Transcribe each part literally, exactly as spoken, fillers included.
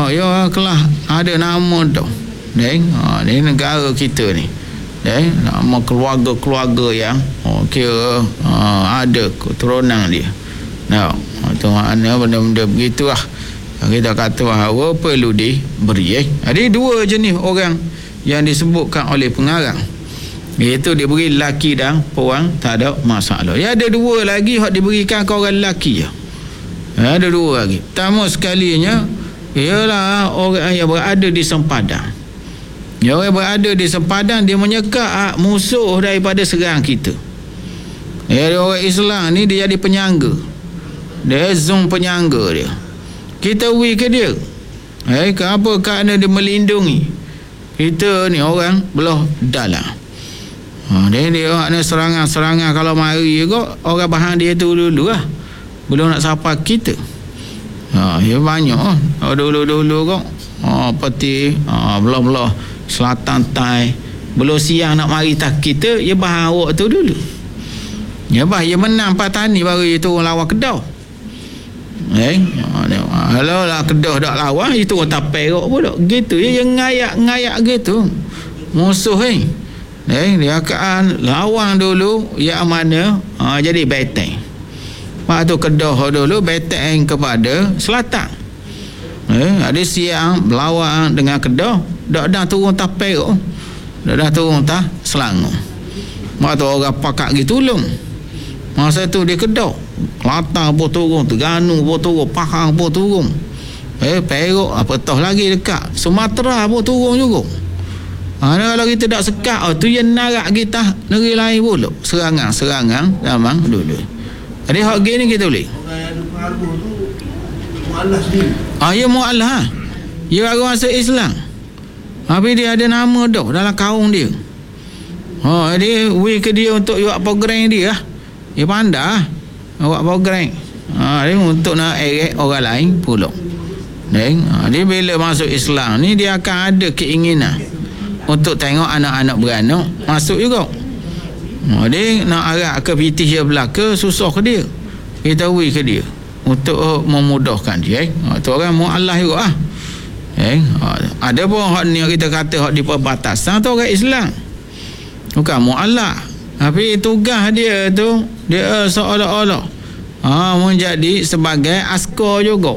Oh, ya kelah ada nama tu. Deng, ha, ni negara kita ni. Deng, nama keluarga-keluarga yang oh, kira ha, ada keturunan dia. Nah, tu makna benda-benda begitulah. Kita kata bahawa perlu diberi. Eh. Ada dua jenis orang yang disebutkan oleh pengarang. Iaitu diberi lelaki dan perempuan, tak ada masalah. Ya, ada dua lagi yang diberikan ke orang lelaki. Ya. Ada dua lagi. Pertama sekalinya ialah orang yang berada di sempadan. Ya, orang berada di sempadan, dia menyekak musuh daripada serang kita. Ya, orang Islam ni dia jadi penyangga. Dia zoom penyangga dia. Kita wui ke dia. Eh, kenapa? Kerana dia melindungi kita ni orang belah dalam. Ha, dia dia ada serangan-serangan kalau mari kok orang bahan dia tu dulu lah. Belum nak sapa kita. Ha, ya banyak oh. Dulu-dulu kok. Ha, peti, ha, belah-belah selatan tai. Belum siang nak mari tak kita, ya bahan awak tu dulu. Ya bah, ya menang Patani baru itu lawan Kedah. Eh, kalau lah Kedah dak lawan, itu orang tak perok pula. Gitu ya, yang ngayak-ngayak gitu. Musuh ni. Eh, dia akan lawan dulu yang mana ha, jadi beteng. Lepas tu Kedah dulu beteng kepada selatan. Eh, ada siang berlawan dengan Kedah, dak dah turun tak perok. Dak dah turun tak Selangor. Lepas tu orang pakak gitu tolong. Masa tu dia Kedah, Kelantan pun turun, Terengganu pun turun, Pahang pun turun. Eh, Perak apa toh lagi dekat Sumatera pun turun juga. Ha, kalau kita tak sekat, oh, tu yang narak kita negeri lain pula. Serangan-serangan zaman dulu. Jadi hak gini kita boleh. Orang yang ada pengaruh tu mu'allah sendiri. Ah, ya mu'allah. Ha. Dia baru masuk Islam. Tapi dia ada nama dah dalam kaum dia. Oh, dia wui ke dia untuk buat program dia lah. Dia pandai buat program. Ha, dia untuk nak erek orang lain pula. Ha, dia bila masuk Islam ni dia akan ada keinginan untuk tengok anak-anak beranak masuk juga. Ha, dia nak arak ke P T dia belaka susah ke dia. Kita wui ke dia untuk uh, memudahkan dia. Eh. Ha, tu orang mu'allah juga ah. Eh, ha, ada pun hak ni kita kata hak di perbatasan tu orang Islam. Bukan mu'allah. Tapi tugas dia tu dia seolah-olah ha, menjadi sebagai askar juga.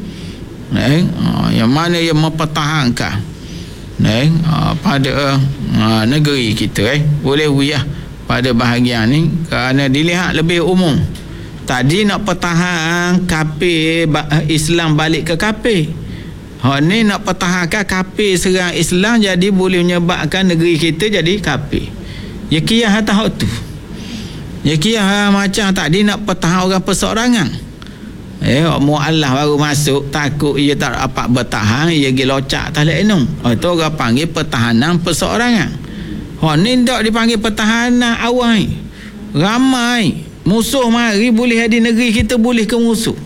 Eh, ha, yang mana yang mempertahankan eh, ha, pada ha, negeri kita eh. Boleh wiyah pada bahagian ni kerana dilihat lebih umum. Tadi nak pertahan kafir Islam balik ke kafir. Ha, ni nak pertahankan kafir serang Islam, jadi boleh menyebabkan negeri kita jadi kafir. Ya kiyah atas hak tu. Ya kiyah macam tadi nak pertahan orang perseorangan. Eh, mu'allah baru masuk, takut ia tak dapat bertahan, ia pergi locak tak leknung. Oh, itu orang panggil pertahanan perseorangan. Oh, ni tak dipanggil pertahanan awal. Ramai musuh mari boleh di negeri kita, boleh ke musuh.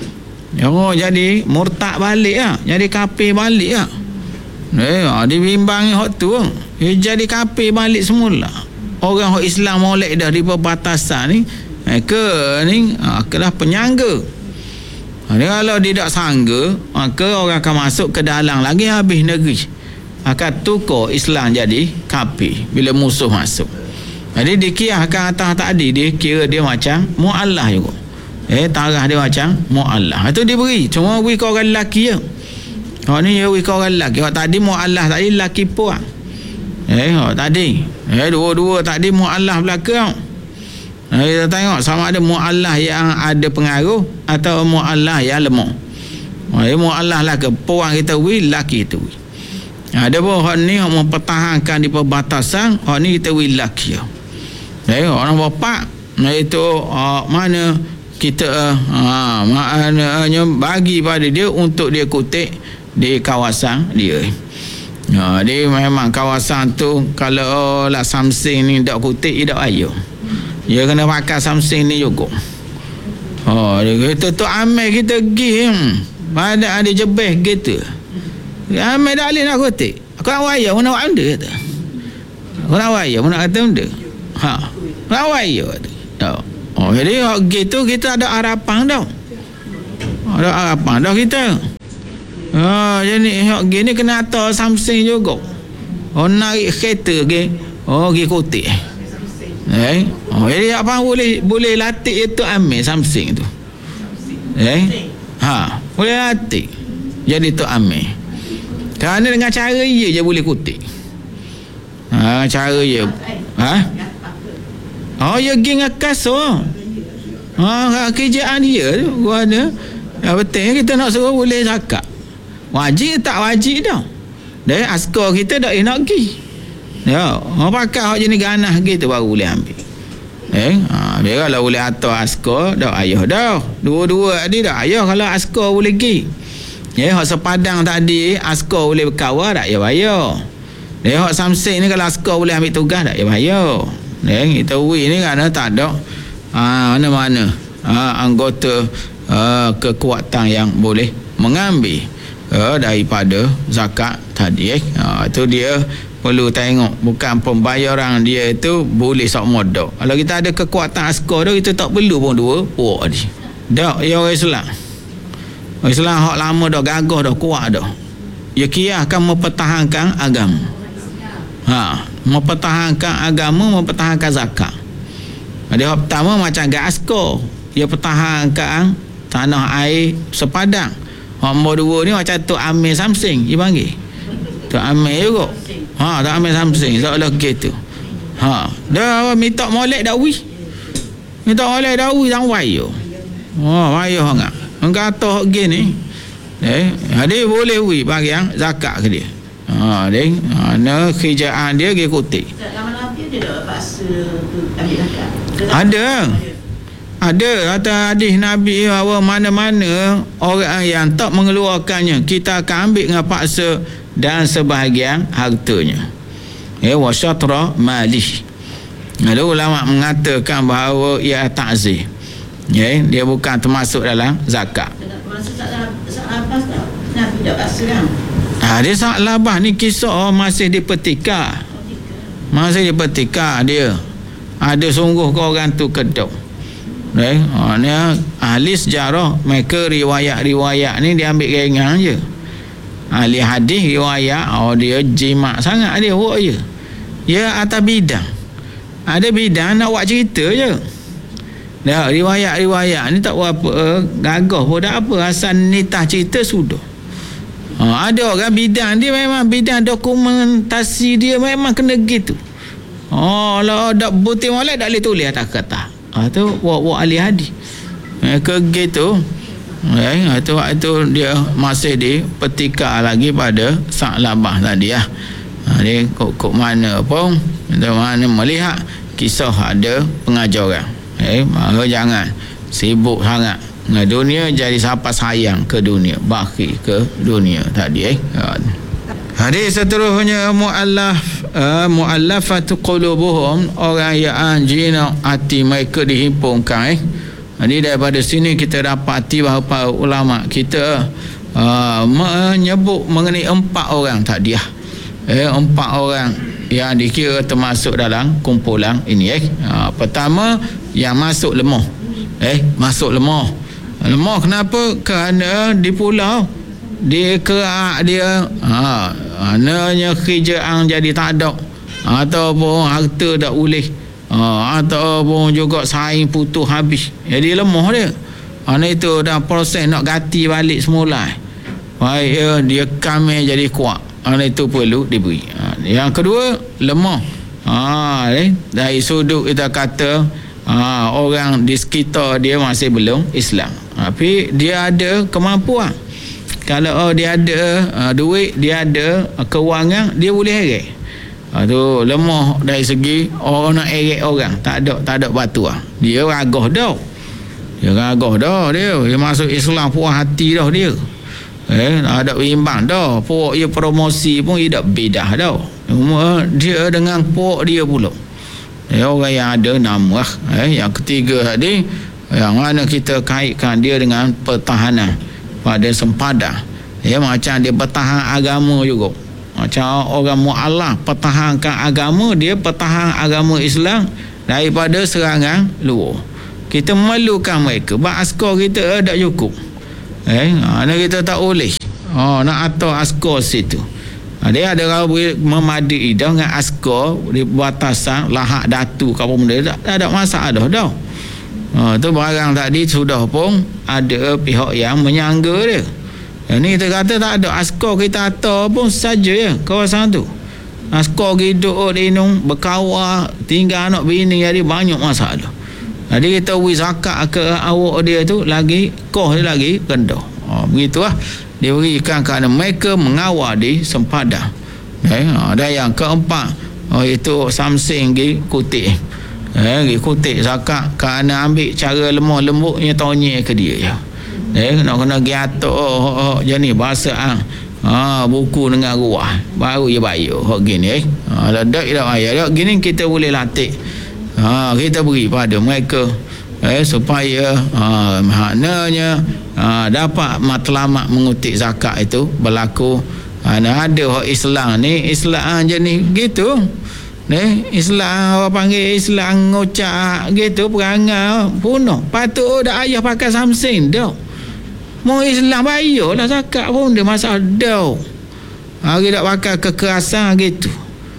Oh, jadi murtad balik lah, jadi kafir balik lah. Eh, dibimbangi hak tu. Eh, jadi kafir balik semula. Orang hak Islam molek dah di perbatasan ni, eh, ke ni ha, kelah penyangga. Ha, kalau dia tak sangga, maka orang akan masuk ke dalam lagi habis negeri. Akan tukar Islam jadi kafir bila musuh masuk. Jadi dikiahkan atas tadi, dia kira dia macam mu'allah juga. Eh, tarah dia macam mu'allah. Itu diberi, cuma beri ke orang lelaki je. Hak ni dia beri ke orang lelaki. Hak tadi mu'allah tadi lelaki puan. Eh, hak tadi eh dua-dua tadi mu'allah belakang. Eh, kita tengok sama ada mu'allah yang ada pengaruh atau mu'allah yang lemah. Eh, mu'allah lah ke puan kita beri, lelaki itu beri. Ada pun hak ni hak mempertahankan di perbatasan, hak ni kita beri lelaki. Eh, orang bapak nah itu uh, mana kita uh, maknanya bagi pada dia untuk dia kutip di kawasan dia. Ha, dia memang kawasan tu kalau lah Samsung ni tak kutip, dia tak ayo. Dia kena pakai Samsung ni juga. Oh, dia kata tu amai kita pergi hmm. Pada ada jebeh gitu. Amai dah boleh nak kutip. Aku nak wayar, aku nak buat benda kata. Aku nak wayar, aku nak kata benda. Ha, nak wayar kata. Oh, jadi gitu kita ada harapan dah. Ada harapan dah kita. Ha, jadi hok gini kena atas Samsung juga. Oh naik kereta ke. Oh pergi kotik. Eh. Oh jadi apa boleh boleh latih itu ambil Samsung tu. Eh. Ha, boleh latih. Jadi tu ambil. Kerana dengan cara dia je boleh kutik. Ha, cara dia. Ha? Oh ya geng akas oh. Ha, kerjaan dia tu gua ada. Ya betul kita nak suruh boleh zakat. Wajib tak wajib dah. Dah askar kita dak nak pergi. Ya, orang pakai hak jenis ganah gitu baru boleh ambil. Eh, ha, dia kalau boleh atas askar dak ayah dah. Dua-dua ni dak ayah kalau askar boleh pergi. Ya, hak sepadang tadi askar boleh berkawal dak ya bayar. Dia hak Samsung ni kalau askar boleh ambil tugas dak ya bayar. Ya, kita wi ni kan tak ada ha, mana-mana ha, anggota ha, kekuatan yang boleh mengambil Uh, daripada zakat tadi eh. Uh, itu dia perlu tengok bukan pembayaran dia itu boleh sok modok. Kalau kita ada kekuatan askar tu kita tak perlu pun dua puak ni. Dak ya orang Islam. Orang Islam hak lama dah gagah dah kuat dah. Ya kira akan mempertahankan agama. Ha, mempertahankan agama, mempertahankan zakat. Dia hak pertama macam gak askar, dia pertahankan tanah air sepadang. Hak nombor dua ni macam tu Amir Samsung dia panggil. Tu Amir juga. Ha, tu Amir Samsung seolah gitu. Ha, dah minta molek dah wi. Minta molek dah wi sang wayo. Oh, wayo sangat. Engkau kata hak gini. Eh, dia boleh wi bagi yang zakat ke dia. Ha, dia ana kerjaan dia dia kutik. Lama-lama dia dah paksa ambil zakat. Ada. Ada kata hadis Nabi bahawa mana-mana orang yang tak mengeluarkannya kita akan ambil dengan paksa dan sebahagian hartanya. Ya wa syatra mali. Lalu ulama mengatakan bahawa ia ta'zir. Ya, dia bukan termasuk dalam zakat. Termasuk tak labas tak? Nabi tak paksa kan? Ha, dia sak labah ni kisah masih dipetika. Masih dipetika dia. Ada sungguh ke orang tu kedok. Eh, oh, ni ahli sejarah mereka riwayat-riwayat ni dia ambil ringan je. Ahli hadis riwayat oh dia jimat sangat dia buat je. Ya atas bidang. Ada bidang nak buat cerita je. Dah riwayat-riwayat ni tak berapa uh, gagah pun tak apa asal nitah cerita sudah. Oh, ada orang bidang dia memang bidang dokumentasi dia memang kena gitu. Oh, kalau dak butir molek dak boleh tulis atas kertas. Ha, tu buat-buat ahli hadis mereka gitu eh, itu waktu dia masih di petika lagi pada Sa'labah tadi ya. Ha, dia kok mana pun kita mana melihat kisah ada pengajaran eh, maka jangan sibuk sangat dengan dunia jadi siapa sayang ke dunia baki ke dunia tadi eh. Hadis seterusnya muallaf uh, muallafatu qulubuhum orang yang jina hati mereka dihimpunkan eh. Jadi daripada sini kita dapati bahawa para ulama kita uh, menyebut mengenai empat orang tadi ah. Eh empat orang yang dikira termasuk dalam kumpulan ini eh. Uh, pertama yang masuk lemah. Eh masuk lemah. Lemah kenapa? Kerana di pulau dia kerak dia ha ananya kerjaan jadi tak ada ataupun harta tak boleh ha, ataupun juga saing putus habis jadi lemah dia ana itu dah proses nak ganti balik semula baik ya, dia kami jadi kuat ana itu perlu diberi ha, yang kedua lemah ha eh, dari sudut kita kata ha, orang di sekitar dia masih belum Islam tapi dia ada kemampuan. Kalau oh, dia ada uh, duit, dia ada uh, kewangan, dia boleh heret. Uh, tu lemah dari segi orang nak heret orang, tak ada tak ada batu ah. Dia ragah dah. Dia ragah dah dia. Dia masuk Islam puas hati dah dia. Eh, tak ada imbang dah. Puak dia promosi pun dia tak bedah dah. Cuma dia dengan puak dia pula. Dia orang yang ada nama. Eh, yang ketiga tadi yang mana kita kaitkan dia dengan pertahanan pada sempadan ya macam dia pertahan agama juga macam orang mu'alaf pertahankan agama dia pertahan agama Islam daripada serangan luar kita memerlukan mereka bak askar kita tak cukup eh, kita tak boleh Oh, nak atur askar situ. Ha, dia ada orang boleh memadai dah dengan askar di batasan lahak datu ke apa benda, tak, tak ada masalah dah dah. Ha, tu barang tadi sudah pun ada pihak yang menyangga dia. Ini kita kata tak ada askar, kita atur pun saja ya kawasan tu. Askar hidup dinung berkawal tinggal anak bini, jadi banyak masalah. Jadi kita beri zakat ke awak dia tu lagi koh dia lagi rendah. Ha, begitulah dia berikan kerana mereka mengawal di sempadan. Eh, ha, dan yang keempat, oh, itu Samsing gi kutip. Eh, gi kutip zakat kerana ambil cara lemah lembutnya tonyek ke dia ya. Eh, nak kena gi atur oh, oh, oh, jadi bahasa ah. Ha, buku dengan ruah baru dia bayar hak gini eh. Ha, dak dak bayar. Dak gini kita boleh latih. Ha, kita beri pada mereka eh supaya ha, maknanya ha, dapat matlamat mengutip zakat itu berlaku. Ha, ada hak Islam ni, Islam jenis gitu. Ni Islam orang panggil Islam ngocak gitu, perangai punah. Patut dak ayah pakai Samsung dak. Mau Islam bayarlah zakat pun dia masalah dak. Hari dak pakai kekerasan gitu.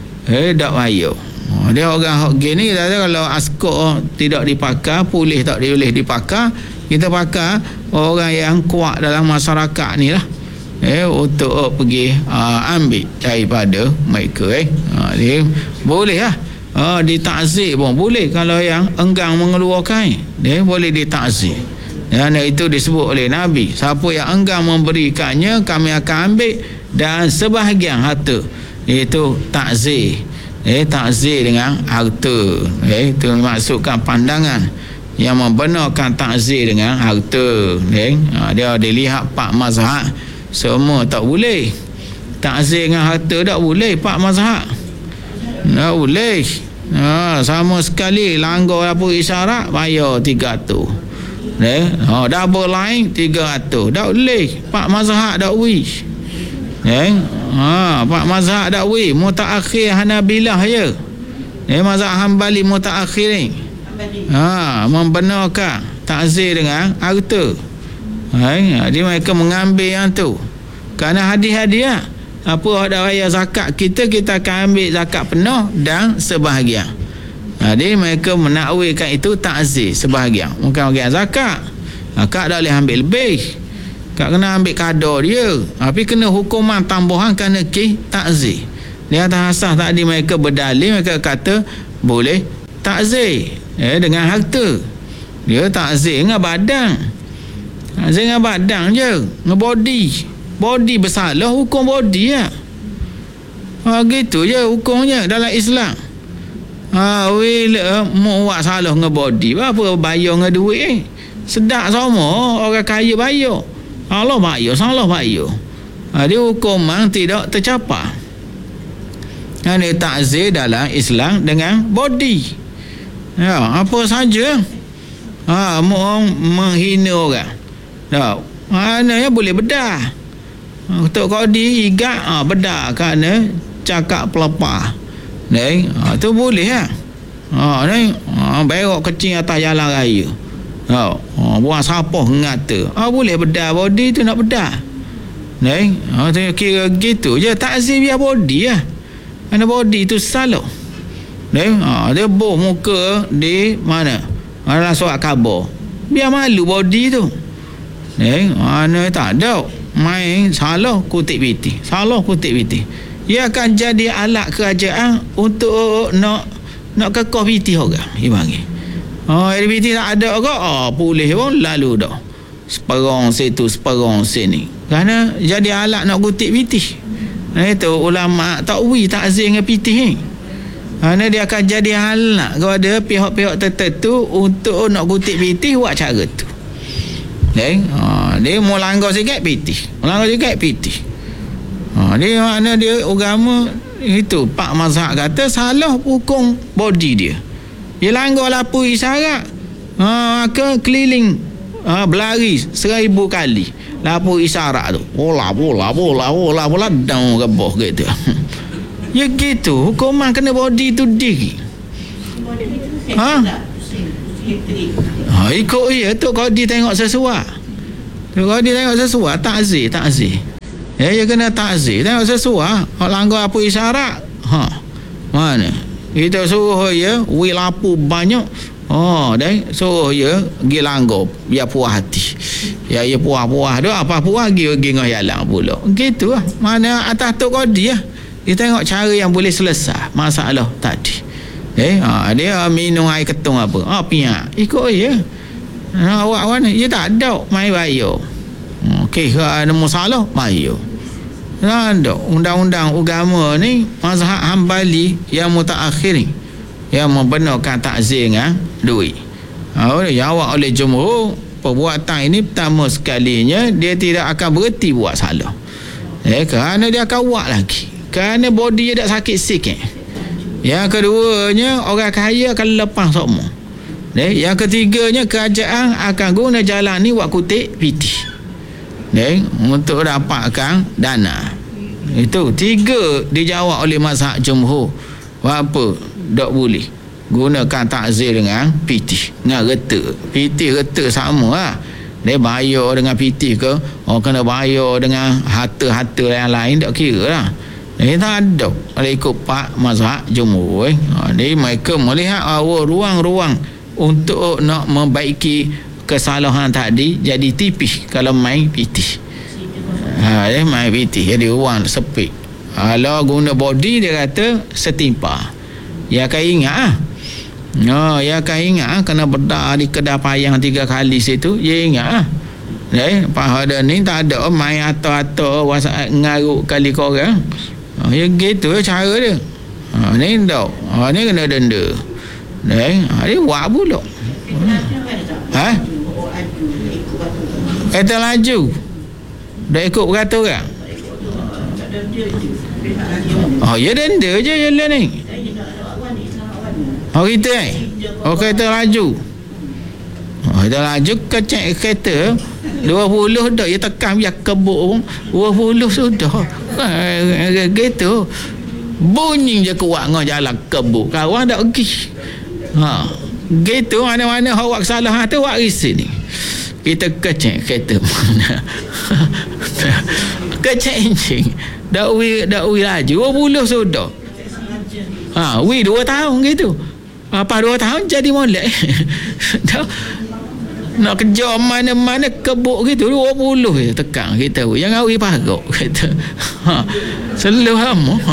Eh dak bayar. Oh, dia orang hak gini kata kalau askar tidak dipakai, polis tak boleh dipakai, kita pakai orang yang kuat dalam masyarakat ni lah eh untuk uh, pergi uh, ambil daripada mereka eh uh, dia boleh lah uh, ditakzir pun boleh. Kalau yang enggan mengeluarkan dia boleh ditakzir. Dan itu disebut oleh Nabi, siapa yang enggan memberikannya kami akan ambil, dan sebahagian harta itu takzir. Eh takzir dengan harta. Eh itu maksudkan pandangan yang membenarkan takzir dengan harta. Eh ha, dia dilihat pak mazhab semua tak boleh. Takzir dengan harta tak boleh pak mazhab. Tak boleh. Ha, sama sekali langgar apa isyarat bayar tiga ratus. Eh ha, double line tiga ratus. Tak boleh. Pak mazhab tak boleh. Eh ha, Pak mazhab dakwi mutaakhir Hanabilah ya. Eh mazhab Hambali mutaakhir ni. Ha, membenarkan takzir dengan harta. Ha, jadi mereka mengambil yang tu. Kerana hadiah-hadiah apa ada bayar zakat kita, kita akan ambil zakat penuh dan sebahagian. Ha, jadi mereka menakwilkan itu takzir sebahagian, bukan bagian zakat. Zakat tak boleh ambil lebih. Tak kena ambil kadar dia, tapi kena hukuman tambahan kerana ki takzir. Di atas asas tadi mereka berdalil, mereka kata boleh takzir eh, dengan harta. Dia takzir dengan badan. Takzir dengan badan je, dengan body. Body bersalah, hukum body ya. Ha, gitu je hukumnya dalam Islam. Ha, bila mau buat salah dengan body, apa bayar dengan duit eh? Sedap sama orang kaya bayar. Allah bayar, salah bayar. Ha, dia hukuman tidak tercapai. Ini takzir dalam Islam dengan body. Ya, apa saja. Ha, mau menghina orang. Tak. Mana ya boleh bedah. Untuk qadi igat ha, bedah kerana cakap pelepah. Ni, ha, tu boleh ya. Ha, ni ha, berok kecil atas jalan raya. Ha, oh, buang sampah ngata. Ah ha, boleh bedah body tu nak bedah. Ni, ha, tu kira gitu je takzir biar body lah. Kerana body tu salah. Ni, ha, dia boh muka di mana? Dalam surat khabar. Biar malu body tu. Ni, ha, ni tak ada. Main salah kutip piti. Salah kutip piti. Ia akan jadi alat kerajaan untuk nak nak kekeh piti orang. Dia panggil. Oh, L B T tak ada ke? Oh, boleh pun lalu dah. Seperong situ, seperong sini. Kerana jadi alat nak kutip pitih. Nah, itu ulama takwi takzir dengan pitih ni. Kerana dia akan jadi alat kepada pihak-pihak tertentu untuk nak kutip pitih buat cara tu. Eh, ha, dia mau langgar sikit pitih. Langgar sikit pitih. Ha, dia mana dia agama itu Pak mazhab kata salah hukum body dia. Dia langgar lapu isyarat. Ha, ke keliling ha, berlari seribu kali lapu isyarat tu. Bola bola bola bola bola down ke bawah gitu. Ya gitu, hukuman kena body tu diri. Ha? Ha, ikut ya tu kalau dia tengok sesuatu. Tu kalau dia tengok sesuatu takzir, takzir. Eh, dia kena takzir. Tengok sesuai. Hak langgar apa isyarat. Ha. Mana? Kita suruh ya, wi lapu banyak. Oh, dan suruh ya, pergi langgar. Biar puas hati. Ya, ya puas-puas. Dia apa puas, pergi pergi ngah jalan pula. Gitu lah. Mana atas tu kodi lah. Kita tengok cara yang boleh selesai masalah tadi. Eh, ha, dia minum air ketung apa? Ah, piak. Ikut je. Ha, awak mana? Dia tak ada. Mai bayar. Okey, kalau ada masalah, bayar. Tak ada. Undang-undang agama ni, mazhab Hambali yang mutaakhir ni, yang membenarkan takzir dengan duit. Ha, jawab oleh jumhur, perbuatan ini pertama sekalinya dia tidak akan berhenti buat salah. Eh, kerana dia akan buat lagi. Kerana body dia dah sakit sikit. Yang keduanya, orang kaya akan lepas semua. Eh, yang ketiganya, kerajaan akan guna jalan ni buat kutip piti. Eh, untuk dapatkan dana. Itu tiga dijawab oleh mazhab jumhur. Apa? Tak boleh gunakan takzir dengan piti, dengan reta. Piti reta sama lah. Dia bayar dengan piti ke, oh kena bayar dengan harta-harta yang lain, tak kira lah. Dia tak ada. Kalau ikut pak mazhab jumhur, eh. Jadi mereka melihat bahawa ruang-ruang untuk nak membaiki kesalahan tadi jadi tipis kalau main piti. Ha, dia main piti jadi ruang sepik. Kalau guna body dia kata setimpa. Ya akan ingat ah. No, ya akan ingat ah, kena bedak di Kedah Payang tiga kali situ, ya ingat ah. Eh, pada ni tak ada main atau-atau WhatsApp ngaruk kali korang. Ha, ya gitu cara dia. Ha, ni tak. Ha, ni kena denda. Eh, ha, dia buat pula. Ha? Kereta laju dah ikut peraturan. Oh, ya denda je jalan ni. Oh, kita eh? Oh, kereta laju. Oh, kereta laju kecek kereta dua puluh dah, ya tekan biar kebuk dua puluh sudah. Gitu. Bunyi je kuat ngah jalan kebuk. Kawan tak pergi. Ha. Gitu, mana-mana awak kesalahan tu awak risih ni. Kita kecek kereta mana. Kecek encing. Dak wi dak wi laju dua puluh sudah. Ha, wi dua tahun gitu. Apa dua tahun jadi molek. Dak nak kerja mana-mana kebuk gitu dua puluh je tekan kita. Yang awi pagok kita. Ha. Selalu hamo. Ha.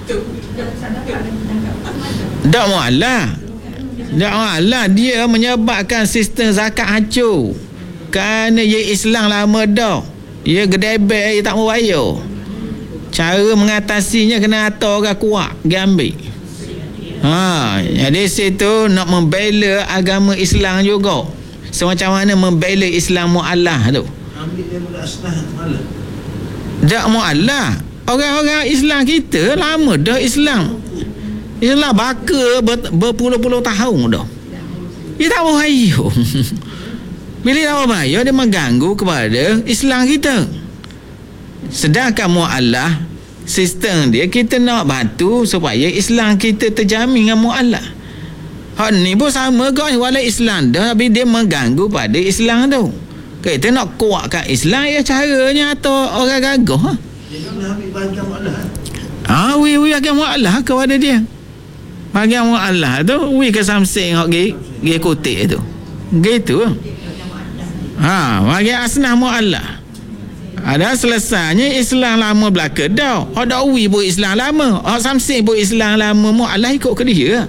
Dak mualah. Dak mualah dia menyebabkan sistem zakat hancur. Kerana ia Islam lama dah. Ia gedebek, ia tak mau bayar. Cara mengatasinya kena atur orang kuat, dia ambil. Ha, jadi situ nak membela agama Islam juga. Semacam mana membela Islam mu'allah tu. Ambil daripada asnah malah. Tak mu'allah. Orang-orang Islam kita lama dah Islam. Islam baka ber, berpuluh-puluh tahun dah. Dia tak mau bayar. Bila tak mau bayar, dia mengganggu kepada Islam kita. Sedangkan mu'allah, sistem dia kita nak bantu supaya Islam kita terjamin dengan mu'allah. Hak ni pun sama kau, walau Islam dah, tapi dia mengganggu pada Islam tu. Kita nak kuatkan Islam, ya caranya atau orang gagah. Ha? Dia nak ambil bahagian mu'allah. Ah, wi wi bahagian mu'allah kepada dia. Bahagian mu'allah tu, wi ke samsing hak gi gi kutik tu. Gitu. Ha, bahagian asnah mu'allah. Ada selesainya Islam lama belaka dah. Hak dak wi pun Islam lama. Hak samsing pun Islam lama, mu'allah ikut ke dia.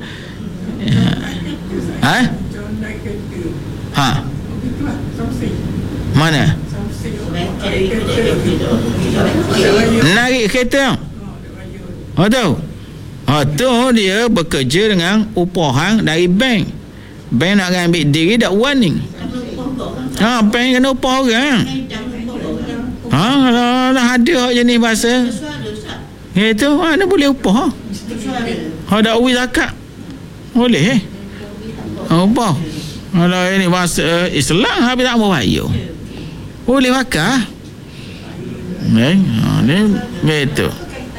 Ha? Ha? Mana? Narik kereta. Oh tu. Oh tu dia bekerja dengan upahan dari bank. Bank nak ambil diri dak warning. Ha, bank kena upah orang. Ha, dah ada jenis bahasa. Itu mana boleh upah. Ha, dak wi zakat. Boleh eh? Apa? Kalau ini bahasa Islam habis tak mau bayar. Boleh bakar. Eh, ha, ni betul.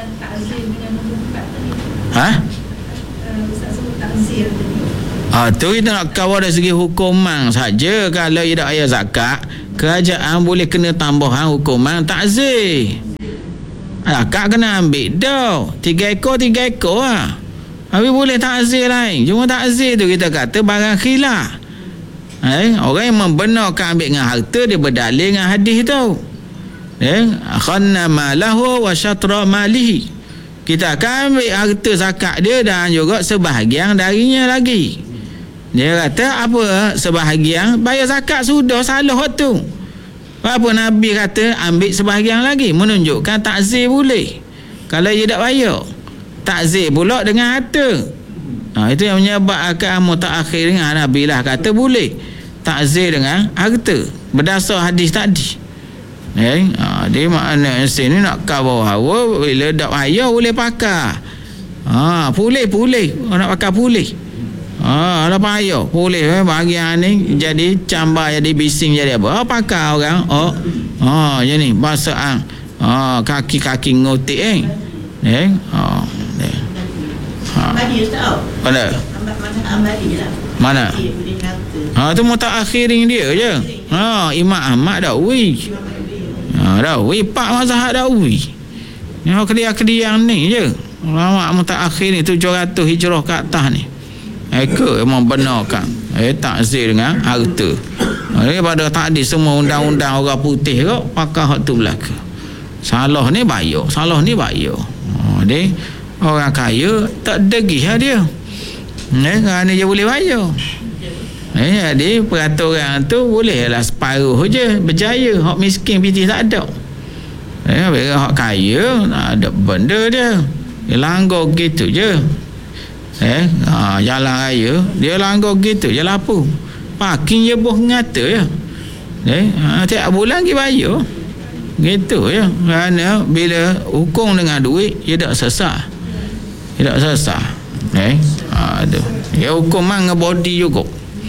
Ha? Ah, tu kita nak kawal dari segi hukuman saja. Kalau ia tak bayar zakat, kerajaan boleh kena tambahan hukuman takzir. Akak kena ambil dah. Tiga ekor, tiga ekor lah. Habis boleh takzir lain. Cuma takzir tu kita kata barang khilaf. Eh, orang yang membenarkan ambil dengan harta, dia berdalil dengan hadis tu. Eh, khanna malahu wa syatra malihi. Kita akan ambil harta zakat dia dan juga sebahagian darinya lagi. Dia kata apa? Sebahagian bayar zakat sudah, salah tu. Apa Nabi kata ambil sebahagian lagi, menunjukkan takzir boleh kalau dia tak bayar. Takzir pula dengan harta. Ha, itu yang menyebabkan mutaakhir dengan Nabi lah kata boleh takzir dengan harta berdasar hadis tadi. Eh, ha, dia makna sini nak kau bawa bila tak bayar boleh pakai. Ha, boleh boleh nak pakai boleh. Ah, ada payah. Boleh eh bahagian ni jadi cambar, jadi bising, jadi apa? Oh, pakai orang. Oh. Oh, je ni bahasa ang. Oh, kaki-kaki ngotik eh. Eh. Oh. Eh. Ha. Ambadi Ustaz. Mana? Mana Ambadi lah. Mana? Ha, tu mutaakhirin dia je. Ha, Imam Ahmad Dawi. Ha, Dawi pak mazhab Dawi. Ni kediak-kediang ni je. Ulama mutaakhir ni tujuh ratus hijrah ke atas ni. Eka memang benarkan eh takzir dengan harta. Daripada tadi semua undang-undang orang putih kok pakai hak tu belaka. Salah ni bayar, salah ni bayar. Oh, dia orang kaya tak degih lah dia. Eh, kerana dia boleh bayar. Eh, jadi peraturan tu boleh lah separuh je berjaya. Hak miskin pitih tak ada. Eh, bila hak kaya tak ada benda dia. Dia langgar gitu je. Eh, ha, jalan raya dia langgar gitu je lah apa. Parking je boh ngata je. Eh, ha, tiap bulan dia bayar. Gitu je. Kerana bila hukum dengan duit dia tak sesat. Dia tak sesat. Eh, ha, tu. Dia hukum mang ngebody juga.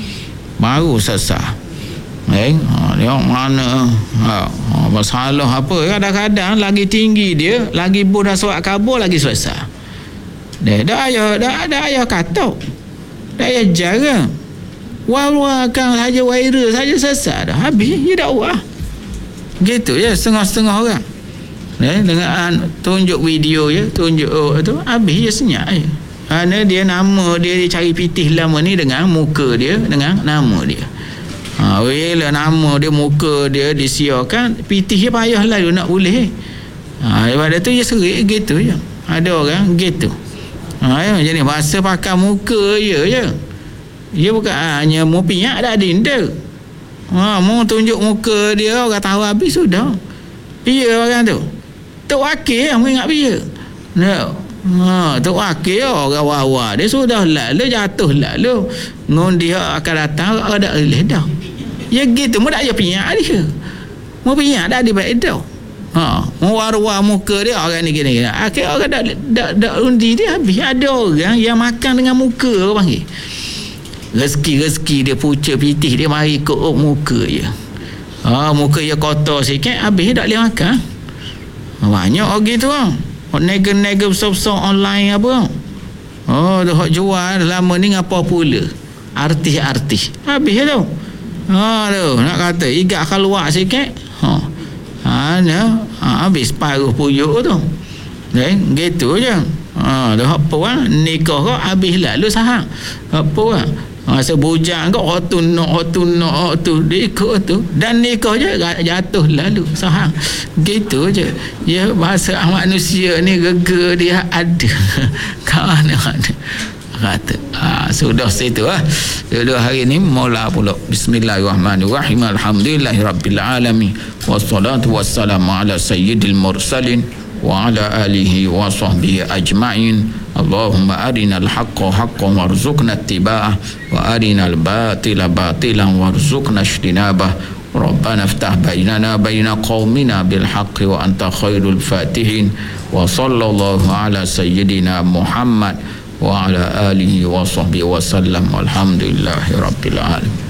Baru sesat. Eh, ha, dia mana ha, ha, masalah apa kadang-kadang lagi tinggi dia, lagi boh dah surat khabar lagi selesai. Dia dah ayah dah dah ayah katok. Dah ayah jarang. Wal-walkan saja viral saja sesat dah. Habis dia dakwah. Gitu je setengah-setengah orang. Eh, dengan tunjuk video je, tunjuk oh, tu habis je senyap je. Kerana dia nama dia, dia cari pitih lama ni dengan muka dia, dengan nama dia. Ha, bila nama dia, muka dia disiarkan, pitih dia payahlah dia nak boleh. Ha, daripada tu dia serik gitu je. Ada orang gitu. Ha, ya, jadi bahasa pakai muka je je. Dia bukan hanya mau piak dah dinda. Ha, mau tunjuk muka dia orang tahu habis sudah. Dia orang tu. Tok wakil yang ingat dia. Nah. Ha, tok wakil orang wawa dia sudah lalu jatuh lalu. Ngundi akan datang ada relih dah. Ya gitu mau dak ya piak dia. Mau piak dah di baik dah. Ha, war-war muka dia orang ni gini. Akhir orang dak dak dak undi dia habis. Ada orang yang makan dengan muka orang panggil. Rezeki-rezeki dia pucuk pitih dia mari ikut oh, muka je. Ha, muka dia kotor sikit habis dak boleh makan. Banyak orang gitu ah. Hok nega-nega besar-besar online apa. Oh, dah hok jual lama ni ngapa pula. Artis-artis. Habis tu. Ha tu nak kata igat keluar sikit. Ha. Ha, ha habis paruh puyuk tu. Eh, gitu je. Ha, dah apa ah nikah kau habis lalu sahang. Apa ah? Ha, sebujang kau tu nak tu nak tu ikut tu dan nikah je jatuh lalu sahang. Gitu je. Ya bahasa manusia ni gega dia ada. Kan ada. Kata ha, sudah situ ah. Sudah hari ni mula pula. Bismillahirrahmanirrahim. Alhamdulillahirabbil alamin. Wassalatu wassalamu ala sayyidil mursalin wa ala alihi wa sahbihi ajma'in. Allahumma arinal haqqa haqqan warzuqna ittiba'ah wa arinal batila batilan warzuqna ijtinabah. Rabbana iftah bainana baina qaumina bil haqqi wa anta khairul fatihin. Wa sallallahu ala sayyidina Muhammad wa ala alihi wa sahbihi wa sallam. Alhamdulillahi rabbil alamin.